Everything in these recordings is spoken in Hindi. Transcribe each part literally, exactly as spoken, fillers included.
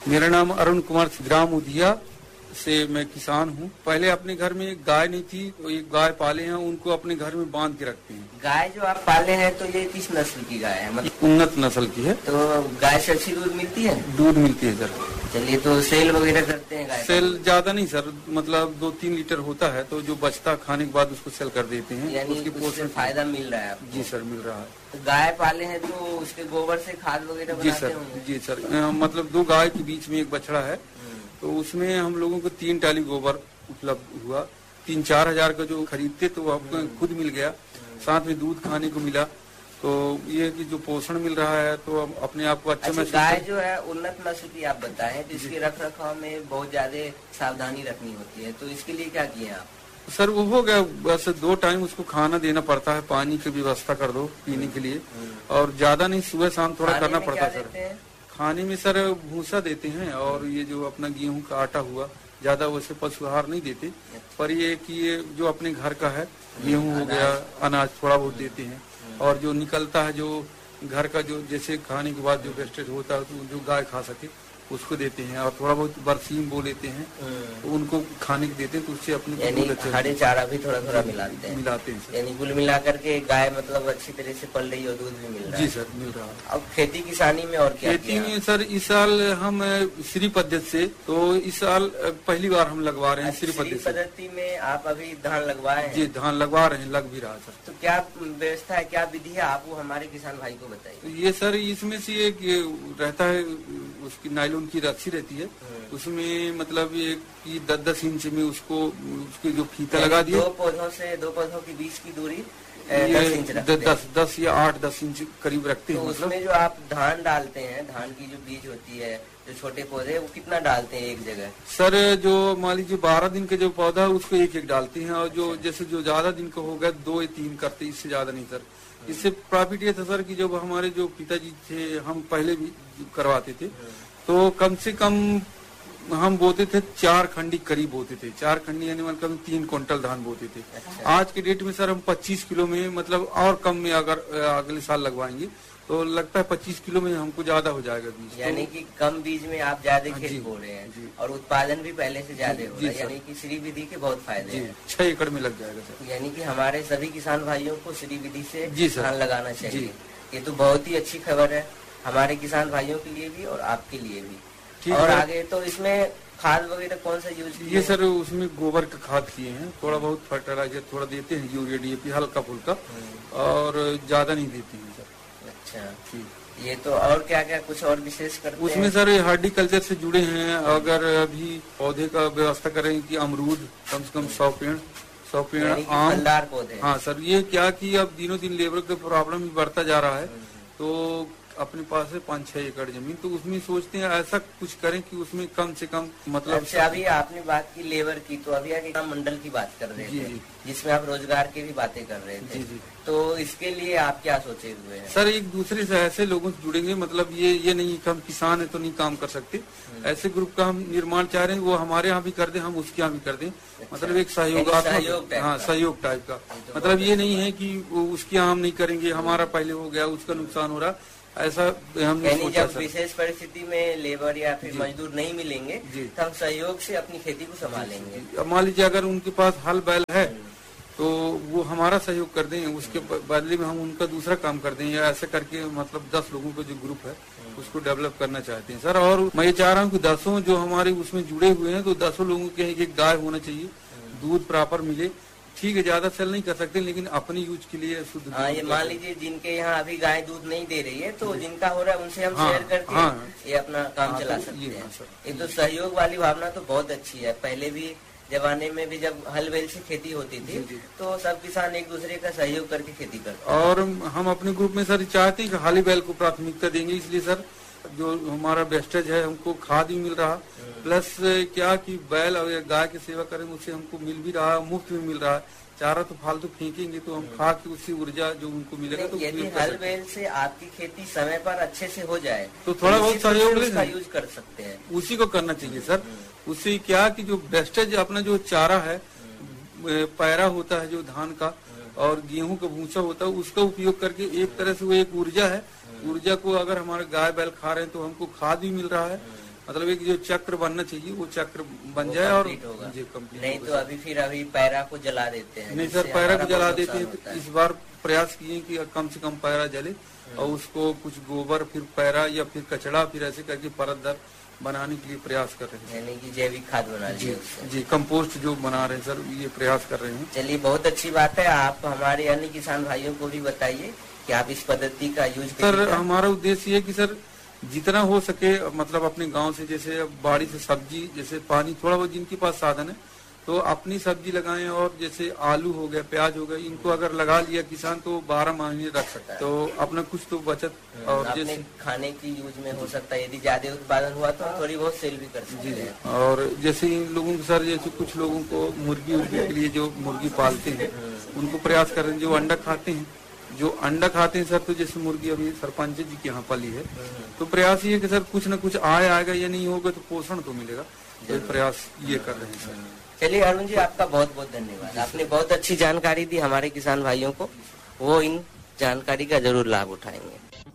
मेरा नाम अरुण कुमार, ग्राम उधिया से मैं किसान हूँ। पहले अपने घर में गाय नहीं थी, तो एक गाय पाले हैं, उनको अपने घर में बांध के रखते हैं। गाय जो आप पाले हैं तो ये किस नस्ल की गाय है? मतलब उन्नत नस्ल की है। तो गाय से अच्छी दूध मिलती है? दूध मिलती है सर। चलिए, तो सेल वगैरह करते हैं गाय? सेल ज्यादा नहीं सर, मतलब दो तीन लीटर होता है, तो जो बचता खाने के बाद उसको सेल कर देते हैं। यानी उसकी पोषण फायदा मिल रहा है आपको? जी सर, मिल रहा है। तो गाय पाले हैं तो उसके गोबर से खाद वगैरह बनाते जी सर होंगे? जी सर, मतलब दो गाय के बीच में एक बछड़ा है, तो उसमें हम लोगों को तीन टाली गोबर उपलब्ध हुआ। तीन चार हजार का जो खरीदते तो आपको खुद मिल गया, साथ में दूध खाने को मिला। तो ये कि जो पोषण मिल रहा है तो अपने आप को अच्छा, अच्छा महसूस। गाय जो है उन्नत नस्ल की आप बताएं, तो इसके रख रखाव में बहुत ज्यादा सावधानी रखनी होती है, तो इसके लिए क्या किए आप? सर वो हो गया, बस दो टाइम उसको खाना देना पड़ता है, पानी की व्यवस्था कर दो पीने के लिए, और ज्यादा नहीं, सुबह शाम थोड़ा करना पड़ता है सर। खाने में सर भूसा देते हैं, और ये जो अपना गेहूं का आटा हुआ, ज्यादा वैसे पशु आहार नहीं देते, पर ये कि ये जो अपने घर का है, गेहूं हो गया, अनाज थोड़ा बहुत देते हैं, और जो निकलता है जो घर का, जो जैसे खाने के बाद जो वेस्टेज होता है तो जो गाय खा सके उसको देते हैं, और थोड़ा बहुत बरसीम बो लेते हैं तो उनको खाने के देते हैं, तो उससे अपने हरे चारा भी थोड़ा थोड़ा मिलाते हैं मिलाते हैं यानी कुल मिला करके गाय मतलब अच्छी तरह से पल रही है और दूध भी मिल रहा है? जी सर, मिल रहा है। अब खेती किसानी में और क्या? खेती में सर इस साल हम श्री पद्धति से, तो इस साल पहली बार हम लगवा रहे हैं श्री पद्धति में। आप अभी धान लगवाए हैं? जी, धान लगवा रहे हैं, लग भी रहा है सर। तो क्या व्यवस्था है, क्या विधि है, आप वो हमारे किसान भाई को बताइए। ये सर इसमें से एक रहता है, उसकी नायलॉन की रस्सी रहती है, उसमें मतलब ये कि दस दस इंच में उसको उसके जो फीता लगा दिया, दो पौधों से दो पौधों के बीच की दूरी दस इंच दस दस या आठ दस इंच करीब रखते हैं। तो उसमें जो आप धान डालते हैं, धान की जो बीज होती है, जो छोटे पौधे, वो कितना डालते हैं एक जगह? सर जो मान लीजिए बारह दिन का जो पौधा है उसको एक एक डालते हैं, और जो जैसे जो ज्यादा दिन का हो गया दो या तीन करते, इससे ज्यादा नहीं सर। इससे प्रॉफिट ये था सर कि जब हमारे जो पिताजी थे, हम पहले भी करवाते थे, तो कम से कम हम बोते थे चार खंडी करीब बोते थे, चार खंडी यानी मतलब तीन क्विंटल धान बोते थे। अच्छा। आज के डेट में सर हम पच्चीस किलो में, मतलब और कम में अगर अगले साल लगवाएंगे तो लगता है पच्चीस किलो में हमको ज्यादा हो जाएगा बीज। यानी कि कम बीज में आप ज्यादा खेत बो रहे हैं और उत्पादन भी पहले से ज्यादा हो रहा है, यानी कि श्री विधि के बहुत फायदे हैं। छह एकड़ में लग जाएगा सर। यानी कि हमारे सभी किसान भाइयों को श्री विधि से धान लगाना चाहिए। ये तो बहुत ही अच्छी खबर है हमारे किसान भाइयों के लिए भी और आपके लिए भी। और आगे तो इसमें खाद वगैरह कौन सा यूज किया? ये सर उसमें गोबर का खाद किए हैं, थोड़ा बहुत फर्टिलाइजर थोड़ा देते हैं, यूरिया डीएपी हल्का फुल्का, और ज्यादा नहीं देते हैं सर। अच्छा, ये तो और क्या क्या कुछ और विशेष करते हैं उसमें? सर हार्टिकल्चर से जुड़े हैं, अगर अभी पौधे का व्यवस्था करें कि अमरूद कम से कम सौ पेड़ सौ पेड़ आम, फलदार पौधे। हाँ सर, ये क्या कि अब दिनों दिन लेबर का प्रॉब्लम भी बढ़ता जा रहा है, तो अपने पास है पाँच छह एकड़ जमीन, तो उसमें सोचते हैं ऐसा कुछ करें कि उसमें कम से कम मतलब। अच्छा, अभी आपने बात की लेबर की, तो अभी आगे मंडल की बात कर रहे थे जिसमें आप रोजगार की भी बातें कर रहे थे। जी जी। तो इसके लिए आप क्या सोचे हुए हैं? सर एक दूसरे से ऐसे लोगों से जुड़ेंगे, मतलब ये ये नहीं कि हम किसान है तो नहीं काम कर सकते, ऐसे ग्रुप का हम निर्माण चाह रहे हैं, वो हमारे यहाँ भी कर दें, हम उसके यहाँ भी कर दें। अच्छा। मतलब एक सहयोगात्मक, हाँ सहयोग टाइप का, मतलब ये नहीं है कि उसके यहाँ हम नहीं करेंगे, हमारा पहले हो गया उसका नुकसान हो रहा, ऐसा हमने सोचा। जब विशेष परिस्थिति में लेबर या फिर मजदूर नहीं मिलेंगे तो हम सहयोग से अपनी खेती को संभालेंगे। अब मान लीजिए अगर उनके पास हल बैल है तो वो हमारा सहयोग कर दें, उसके बदले में हम उनका दूसरा काम कर दें, या ऐसे करके मतलब दस लोगों का जो ग्रुप है उसको डेवलप करना चाहते हैं सर। और मैं ये चाह रहा हूँ कि दसों जो हमारे उसमें जुड़े हुए हैं, तो दसों लोगों के एक एक गाय होना चाहिए, दूध प्रॉपर मिले। ठीक है, ज्यादा सेल नहीं कर सकते, लेकिन अपने यूज के लिए शुद्ध। हाँ, ये मान लीजिए जिनके यहाँ अभी गाय दूध नहीं दे रही है, तो जिनका हो रहा है उनसे हम शेयर करके हाँ, ये अपना काम चला सकते हैं। ये तो सहयोग वाली भावना तो बहुत अच्छी है। पहले भी जमाने में भी जब हल बैल से खेती होती थी तो सब किसान एक दूसरे का सहयोग करके खेती करते। और हम अपने ग्रुप में सर चाहते हैं कि हाली बैल को प्राथमिकता देंगे, इसलिए सर जो हमारा वेस्टेज है हमको खाद भी मिल रहा, प्लस क्या कि बैल और गाय की सेवा करेंगे उससे हमको मिल भी रहा, मुफ्त में मिल रहा है। चारा तो फालतू फेंकेंगे तो हम खा के उससे ऊर्जा जो उनको मिलेगा। तो यदि हल बैल से आपकी खेती समय पर अच्छे से हो जाए तो थोड़ा बहुत सहयोग उसका यूज कर सकते हैं, उसी को करना चाहिए सर। उससे क्या कि जो वेस्टेज अपना जो चारा है, पैरा होता है जो धान का और गेहूं का भूसा होता है, उसका उपयोग करके एक तरह से वो एक ऊर्जा है, ऊर्जा को अगर हमारे गाय बैल खा रहे हैं तो हमको खाद भी मिल रहा है, मतलब एक जो चक्र बनना चाहिए वो चक्र बन जाए और जी कंप्लीट। नहीं तो अभी फिर अभी पैरा को जला देते हैं। नहीं सर, पैरा को जला देते हैं, तो इस बार प्रयास किए कि कम से कम पैरा जले और उसको कुछ गोबर फिर पैरा या फिर कचड़ा फिर ऐसे करके परतदार बनाने के लिए प्रयास कर रहे हैं, यानी कि जैविक खाद बना रही है जी, कंपोस्ट जो बना रहे हैं सर, ये प्रयास कर रहे हैं। चलिए बहुत अच्छी बात है। आप हमारे अन्य किसान भाइयों को भी बताइए कि आप इस पद्धति का यूज सर। हमारा उद्देश्य ये कि सर जितना हो सके मतलब अपने गांव से जैसे बाड़ी से सब्जी, जैसे पानी थोड़ा बहुत जिनके पास साधन है तो अपनी सब्जी लगाएं, और जैसे आलू हो गया, प्याज हो गया, इनको अगर लगा लिया किसान तो बारह महीने रख सकता है, तो अपना कुछ तो बचत और जैसे खाने की यूज में हो सकता है। यदि ज्यादा उत्पादन हुआ तो थोड़ी बहुत सेल भी कर सकते हैं। और जैसे इन लोगों को सर, जैसे कुछ लोगों को मुर्गी उर्गी के लिए जो मुर्गी पालते हैं उनको प्रयास कर रहे हैं, जो अंडा खाते हैं जो अंडा खाते हैं सर, तो जैसे मुर्गी अभी सरपंच जी के यहाँ पाली है, तो प्रयास ये कि सर कुछ न कुछ आय आएगा, या नहीं होगा तो पोषण तो मिलेगा, तो प्रयास ये कर रहे हैं सर। चलिए अरुण जी, आपका बहुत बहुत धन्यवाद। आपने बहुत अच्छी जानकारी दी हमारे किसान भाइयों को, वो इन जानकारी का जरूर लाभ उठाएंगे।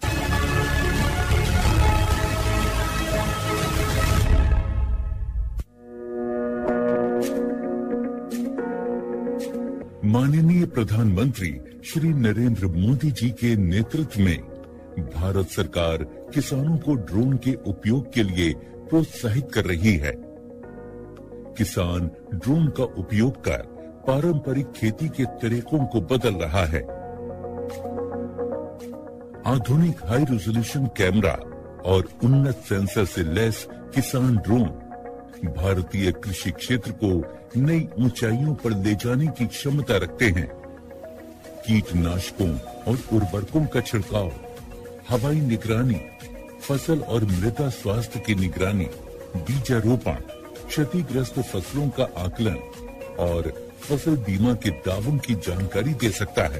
माननीय प्रधानमंत्री श्री नरेंद्र मोदी जी के नेतृत्व में भारत सरकार किसानों को ड्रोन के उपयोग के लिए प्रोत्साहित कर रही है। किसान ड्रोन का उपयोग कर पारंपरिक खेती के तरीकों को बदल रहा है। आधुनिक हाई रेजोल्यूशन कैमरा और उन्नत सेंसर से लैस किसान ड्रोन भारतीय कृषि क्षेत्र को नई ऊंचाइयों पर ले जाने की क्षमता रखते हैं। कीटनाशकों और उर्वरकों का छिड़काव, हवाई निगरानी, फसल और मृदा स्वास्थ्य की निगरानी, बीजारोपण, क्षतिग्रस्त फसलों का आकलन और फसल बीमा के दावों की जानकारी दे सकता है।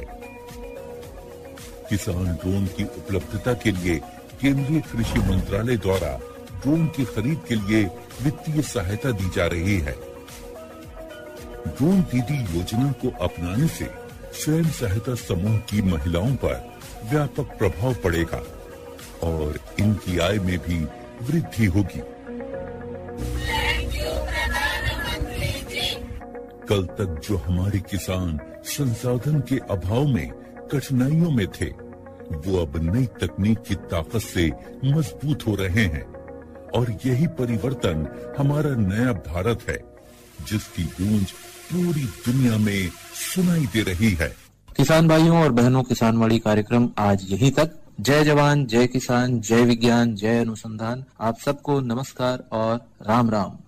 किसान ड्रोन की उपलब्धता के लिए केंद्रीय कृषि मंत्रालय द्वारा ड्रोन की खरीद के लिए वित्तीय सहायता दी जा रही है। ड्रोन दीदी योजना को अपनाने से स्वयं सहायता समूह की महिलाओं पर व्यापक प्रभाव पड़ेगा और इनकी आय में भी वृद्धि होगी। कल तक जो हमारे किसान संसाधन के अभाव में कठिनाइयों में थे, वो अब नई तकनीक की ताकत से मजबूत हो रहे हैं और यही परिवर्तन हमारा नया भारत है, जिसकी गूंज पूरी दुनिया में सुनाई दे रही है। किसान भाइयों और बहनों, किसानवाड़ी कार्यक्रम आज यहीं तक। जय जवान, जय किसान, जय विज्ञान, जय अनुसंधान। आप सबको नमस्कार और राम राम।